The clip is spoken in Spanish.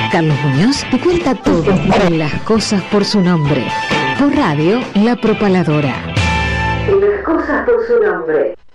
Carlos Muñoz te cuenta todo en Las Cosas por su Nombre. Por radio, La Propaladora. Las Cosas por su Nombre.